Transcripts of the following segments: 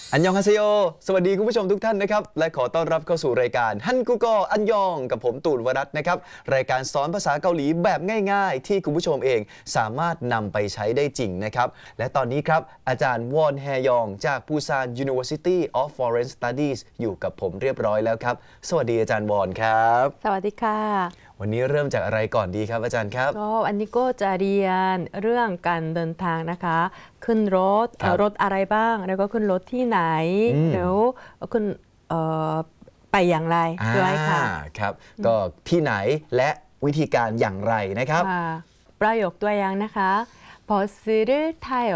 อันยองฮาเซโยสวัสดีคุณผู้ชมทุกท่านนะครับและขอต้อนรับเข้าสู่รายการฮันกุโกอันยองกับผมตูนวรัตน์นะครับรายการสอนภาษาเกาหลีแบบง่ายๆที่คุณผู้ชมเองสามารถนำไปใช้ได้จริงนะครับและตอนนี้ครับอาจารย์วอนแฮยองจากปูซาน University of Foreign Studies อยู่กับผมเรียบร้อยแล้วครับสวัสดีอาจารย์วอนครับสวัสดีค่ะวันนี้เริ่มจากอะไรก่อนดีครับอาจารย์ครับก็อันนี้ก็จะเรียนเรื่องการเดินทางนะคะขึ้นรถอะไรบ้างแล้วก็ขึ้นรถที่ไหนแล้วขึ้นไปอย่างไรด้วยค่ะครับก็ที่ไหนและวิธีการอย่างไรนะครับประโยคตัวอย่างนะคะ버스를 타요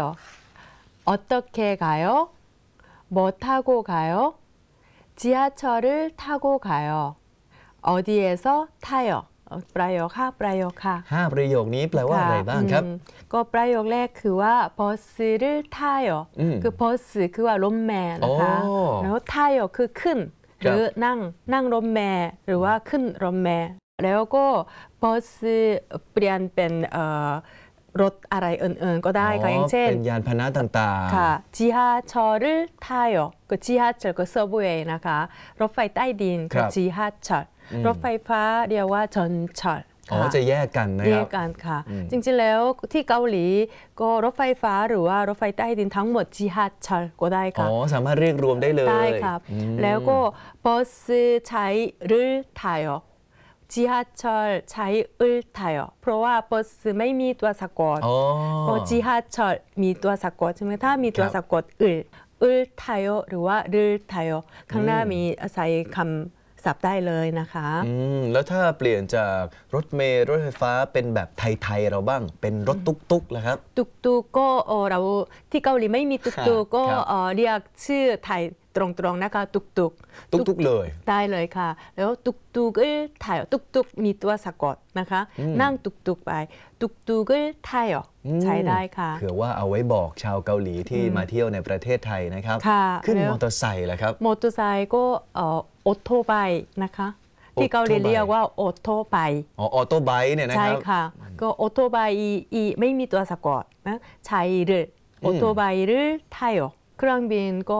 어떻게 가요 뭐 타고 가요 지하철을 타고 가요 어디에서 타요ประโยคค่ะ 5ประโยคนี้แปลว่าอะไรบ้างครับก็ประโยคแรกคือว่า버스를 타요คือ버스คือว่ารถเมล์นะคะแล้ว타요คือขึ้นหรือนั่งรถเมล์หรือว่าขึ้นรถเมล์แล้วก็버스เปลี่ยนเป็นรถอะไรอื่นๆก็ได้ค่ะอย่างเช่นเป็นยานพาหนะต่างๆค่ะ지하철을 타요ก็지하철ก็서브웨이นะคะรถไฟใต้ดินคือ지하철รถไฟฟ้าเรียกว่า전철 จะแยกกันนะครับแยกกันค่ะจริงๆแล้วที่เกาหลีก็รถไฟฟ้าหรือว่ารถไฟใต้ดินทั้งหมด지하철ก็ได้ค่ะสามารถเรียกรวมได้เลยได้ครับแล้วก็버스ใช้를 타요 지하철ใช้ 을 타요 เพราะว่า버스ไม่มีตัวสะกดพอ 지하철 มีตัวสะกดใช่ไหมถ้ามีตัวสะกด을 타요หรือว่า 를 타요 ข้างหน้ามีใส่คำศัพท์ได้เลยนะคะแล้วถ้าเปลี่ยนจากรถเมล์รถไฟฟ้าเป็นแบบไทยๆเราบ้างเป็นรถตุ๊กๆล่ะครับตุ๊กๆก็เราที่เกาหลีไม่มีตุ๊กๆก็เรียกชื่อไทยตรงๆนะคะตุ๊กเลยได้เลยค่ะแล้วตุ๊กถ่ายตุ๊กมีตัวสะกดนะคะนั่งตุ๊กไปตุ๊กถ่ายใช้ได้ค่ะเผื่อว่าเอาไว้บอกชาวเกาหลีที่มาเที่ยวในประเทศไทยนะครับขึ้นมอเตอร์ไซค์ล่ะครับมอเตอร์ไซค์ก็ออโต้ไบค์นะคะที่เกาหลีเรียกว่าออโต้ไบค์ออโต้ไบค์เนี่ยนะครับใช่ค่ะก็ออโต้ไบค์ไม่มีตัวสะกดนะใช้ออโต้ไบค์ถ่ายเครื่องบินก็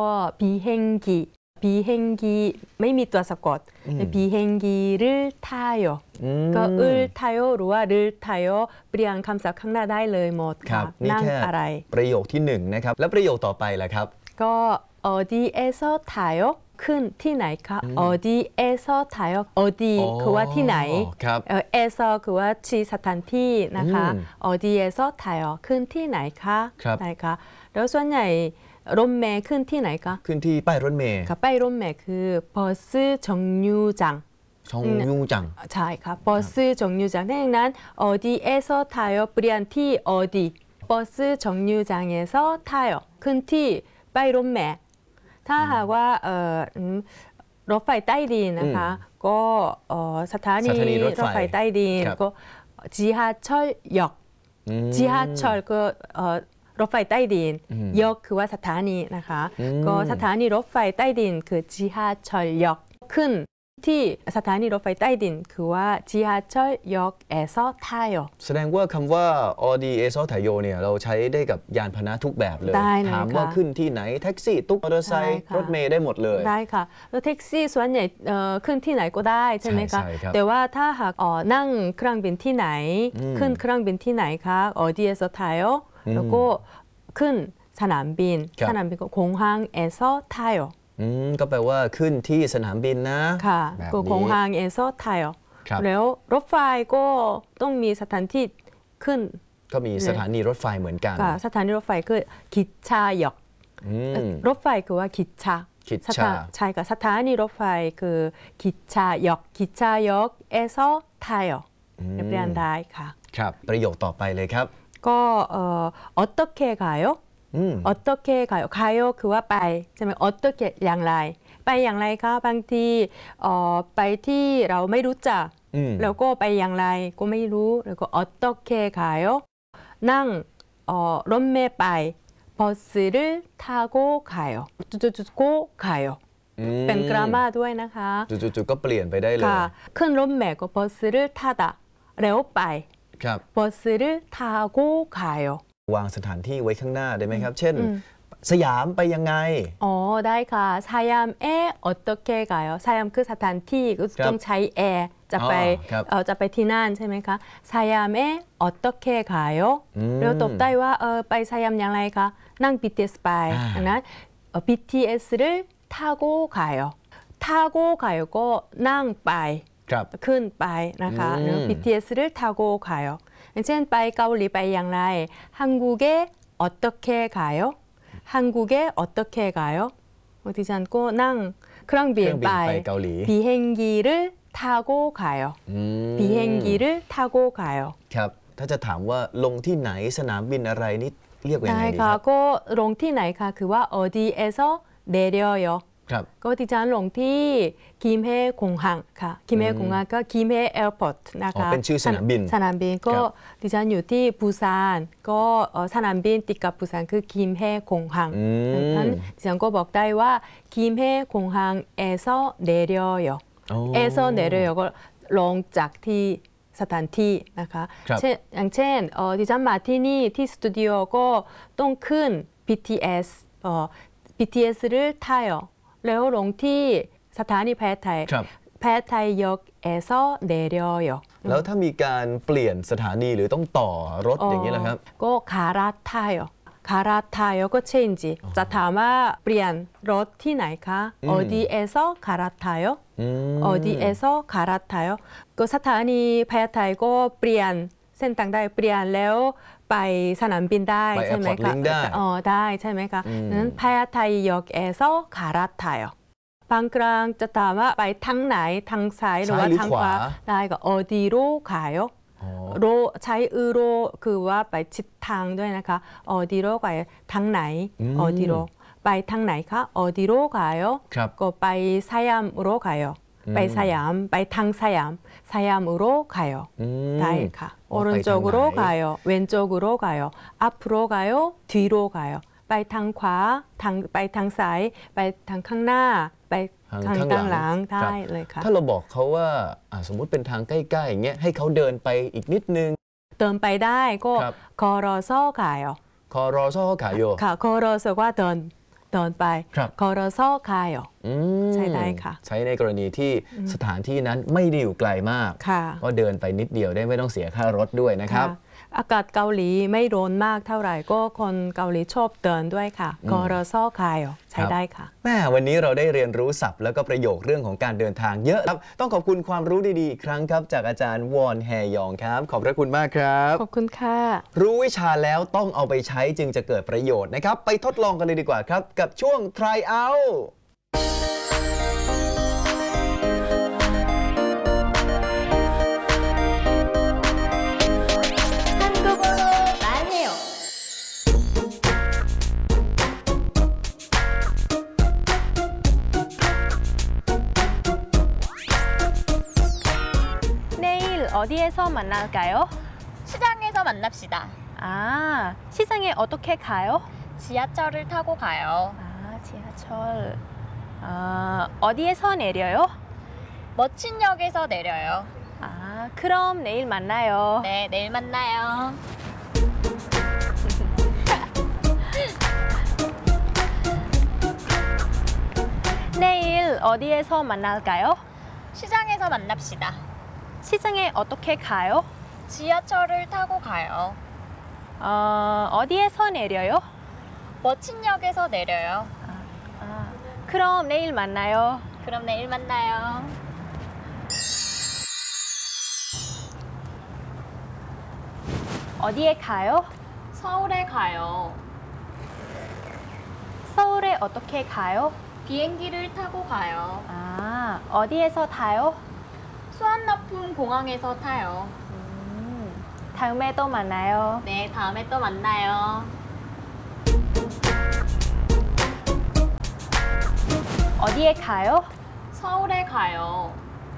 비행기ไม่มีตัวสะกด비행기를 타요ก็타요หรือว่า를 타요เปลี่ยนคำศัพท์ข้างหน้าได้เลยหมดค่ะนั่งอะไรประโยคที่1นะครับแล้วประโยคต่อไปล่ะครับก็어디에서 타요ขึ้นที่ไหนคะ어디에서 타요 어디คือว่าที่ไหน에서คือว่าที่สถานที่นะคะ어디에서 타요ขึ้นที่ไหนคะได้ค่ะแล้วส่วนใหญ่รถเมล์ขึ้นที่ไหนคะขึ้นที่ป้ายรถเมล์ค่ะป้ายรถเมล์คือ버스 정류장ใช่ค่ะ버스 정류장ดังนั้น어디에서 타요เปลี่ยนที่어디 버스 정류장에서 타요ขึ้นที่ป้ายรถเมล์ถ้าหากว่ารถไฟใต้ดินนะคะก็สถานีรถไฟใต้ดินก็지하철역 지하철ก็รถไฟใต้ดินยกคือว่าสถานีนะคะก็สถานีรถไฟใต้ดินคือ지하철역ขึ้นที่สถานีรถไฟใต้ดินคือว่า지하철역에서 타요 แสดงว่าคำว่า어디에서 타요เนี่ยเราใช้ได้กับยานพาหนะทุกแบบเลยถามว่าขึ้นที่ไหนแท็กซี่ตุ๊กมอเตอร์ไซค์รถเมล์ได้หมดเลยได้ค่ะแล้วแท็กซี่ส่วนใหญ่ขึ้นที่ไหนก็ได้ใช่ไหมคะแต่ว่าถ้าหากนั่งเครื่องบินที่ไหนขึ้นเครื่องบินที่ไหนคะ어디에서 타요แล้วก็ขึ้นสนามบินก็공항에서 타요 ก็แปลว่าขึ้นที่สนามบินนะค่ะก็공항에서 타요แล้วรถไฟก็ต้องมีสถานที่ขึ้นก็มีสถานีรถไฟเหมือนกันสถานีรถไฟคือ기차역รถไฟคือว่า기차ใช่ค่ะสถานีรถไฟคือ기차역에서 타요เรียนได้ค่ะครับประโยคต่อไปเลยครับก็어떻게 가요 어떻게 가요คือว่าไปใช่ไหม어떻게อย่างไรไปอย่างไรคะบางทีไปที่เราไม่รู้จักแล้วก็ไปอย่างไรก็ไม่รู้แล้วก็어떻게 가요นั่งรถเมล์ไป버스를 타고 가요จุดๆ가요เป็นกราฟมาด้วยนะคะจุดๆก็เปลี่ยนไปได้เลยขึ้นรถเมล์ก็버스를 타다แล้วไป버스를 타고 가요 วางสถานที่ไว้ข้างหน้าได้ไหมครับเช่นสยามไปยังไงได้ค่ะ 사얌에 어떻게 가요? 사얌 그 사탄티 좀 차이 에จะไปที่นั่นใช่ไหมคะ 사얌에 어떻게 가요? แล้วตอบได้ว่าไปสยามอย่างไรคะนั่ง BTS ไปดังนั้น BTS를 타고 가요. 타고 가요 ก็นั่งไปขึ้นไปนะคะBTS를 타고 가요. อย่างเช่นไปเกาหลีไปอย่างไร 한국에 어떻게 가요? 한국에 어떻게 가요? 어디지 않고 낭 크랑비엔 바이 비행기를 타고 가요. 비행기를 타고 가요. ครับถ้าจะถามว่าลงที่ไหนสนามบินอะไรนี่เรียกว่ายังไงดีครับก็ลงที่ไหนคะคือว่า 어디에서 내려요. ครับก็ที่จะลงที่กิมเฮคงฮังค่ะกิมเฮคงฮังก็กิมเฮแอร์พอร์ตนะคะเป็นชื่อสนามบินก็ที่จะอยู่ที่ปูซานก็สนามบินติดกับปูซานคือกิมเฮคงฮังดังนั้นที่ฉันก็บอกได้ว่ากิมเฮคงฮัง에서 내려요. 에서 내려요ก็ลงจากที่สถานที่นะคะอย่างเช่นที่ฉันมาที่นี่ที่สตูดิโอก็ต้องขึ้น BTS BTS를 타요. แล้วลงที่สถานีแพทย์ไทย역에서 내려요. แล้วถ้ามีการเปลี่ยนสถานีหรือต้องต่อรถอย่างนี้ล่ะครับก็갈아타요. 갈아타요ก็ change จะถามว่าเปลี่ยนรถที่ไหนคะ 어디에서 갈아타요? 어디에서 갈아타요? ก็สถานีแพทย์ไทยก็เปลี่ยนเส้นทางได้เปลี่ยนแล้วไปสนามบินได้ใช่ไหมคะได้ใช่ไหมคะนั้นพญาไท역에서 갈아타요. บางครั้งจะถามว่าไปทางไหนทางซ้ายหรือว่าทางขวาได้ก็어디로 가요? โรใช้โรคือว่าไปทิศทางด้วยนะคะ어디로 가요? ทางไหน어디로ไปทางไหนคะ어디로 가요? ก็ไปสยาม으로 가요.ไปสยามไปทางสยามสยาม으로 가요.ได้ค่ะ오른쪽으로 가요. 왼쪽으로 가요. 앞으로 가요. 뒤로 가요. ไปทางขวาไปทางซ้ายไปทางข้างหน้าไปทางข้างหลังได้เลยค่ะถ้าเราบอกเขาว่าสมมุติเป็นทางใกล้ๆอย่างเงี้ยให้เขาเดินไปอีกนิดนึงเดินไปได้ก็걸어서 가요. 걸어서 가요. ค่ะ 걸어서ว่าเดินไป 걸어서 가요. ใช้ได้ค่ะใช้ในกรณีที่สถานที่นั้นไม่ได้อยู่ไกลมากก็เดินไปนิดเดียวได้ไม่ต้องเสียค่ารถด้วยนะครับอากาศเกาหลีไม่ร้อนมากเท่าไหร่ก็คนเกาหลีชอบเดินด้วยค่ะ걸어서 가요 ใช้ได้ค่ะแม่วันนี้เราได้เรียนรู้ศัพท์แล้วก็ประโยคเรื่องของการเดินทางเยอะครับต้องขอบคุณความรู้ดีๆอีกครั้งครับจากอาจารย์วอนแฮยองครับขอบพระคุณมากครับขอบคุณค่ะรู้วิชาแล้วต้องเอาไปใช้จึงจะเกิดประโยชน์นะครับไปทดลองกันเลยดีกว่าครับกับช่วง try out 어디에서 만날까요? 시장에서 만납시다. 시장에 어떻게 가요? 지하철을 타고 가요. 지하철. 어디에서 내려요? 멋진 역에서 내려요. 그럼 내일 만나요. 네, 내일 만나요. 내일 어디에서 만날까요? 시장에서 만납시다. 시장에 어떻게 가요? 지하철을 타고 가요. 어디에서 내려요? 멋진 역에서 내려요. 그럼 내일 만나요. 그럼 내일 만나요. 어디에 가요? 서울에 가요. 서울에 어떻게 가요? 비행기를 타고 가요. 어디에서 타요? 수완나품 공항에서 타요. 다음에 또 만나요. 네, 다음에 또 만나요. 어디에 가요? 서울에 가요.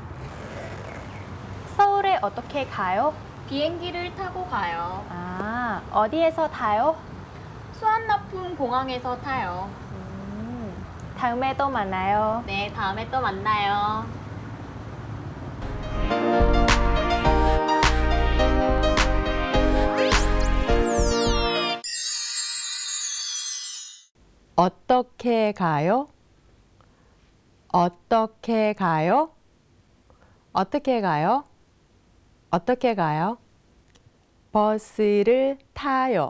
서울에 어떻게 가요? 비행기를 타고 가요. 어디에서 타요? 수완나품 공항에서 타요. 다음에 또 만나요. 네, 다음에 또 만나요. 어떻게 가요? 어떻게 가요? 어떻게 가요? 어떻게 가요? 버스를 타요.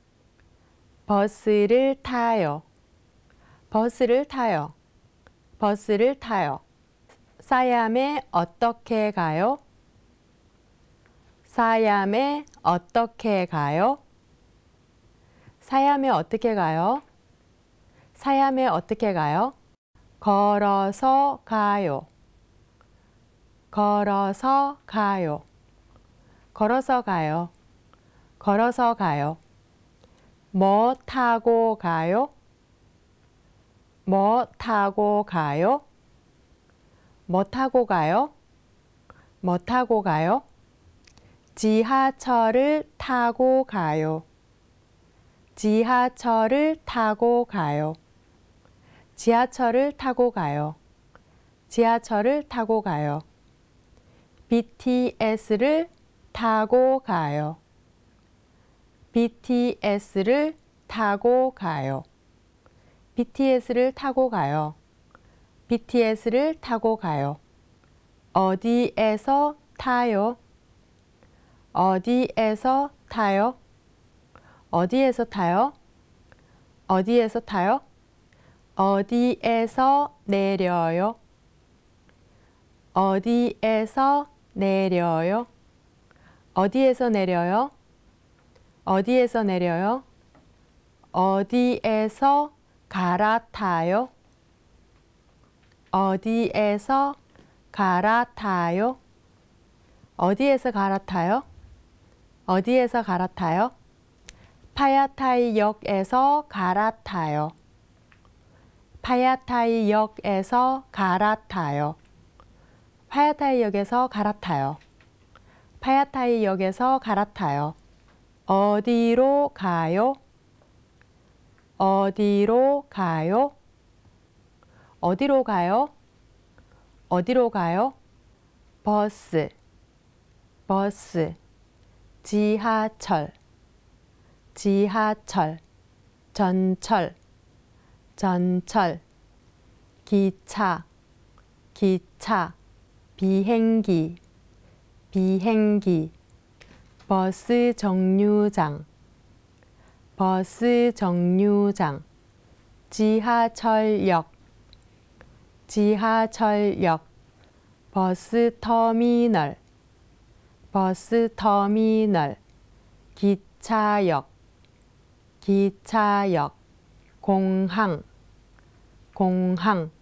버스를 타요. 버스를 타요. 버스를 타요. 사얌에 어떻게 가요? 사얌에 어떻게 가요? 사얌에 어떻게 가요? 사얌에 어떻게 가요? 걸어서 가요. 걸어서 가요. 걸어서 가요. 걸어서 가요. 뭐 타고 가요? 뭐 타고 가요? 뭐 타고 가요? 뭐 타고 가요? 지하철을 타고 가요. 지하철을 타고 가요. 지하철을 타고 가요. 지하철을 타고 가요. BTS를 타고 가요. BTS를 타고 가요. BTS를 타고 가요. BTS를 타고 가요. 어디에서 타요? 어디에서 타요? 어디에서 타요? 어디에서 타요? 어디에서 내려요? 어디에서 내려요? 어디에서 내려요? 어디에서 내려요? 어디에서 갈아타요? 어디에서 갈아타요? 어디에서 갈아타요? 어디에서 갈아타요? 파야타이역에서 갈아타요. 파야타이역에서 갈아타요. 파야타이역에서 갈아타요. 파야타이역에서 갈아타요. 어디로 가요? 어디로 가요? 어디로 가요? 어디로 가요? 버스, 버스, 지하철, 지하철, 전철, 전철, 기차, 기차, 비행기, 비행기, 버스 정류장, 버스 정류장, 지하철역, 지하철역, 버스 터미널, 버스 터미널, 기차역, 기차역, 공항, 공항,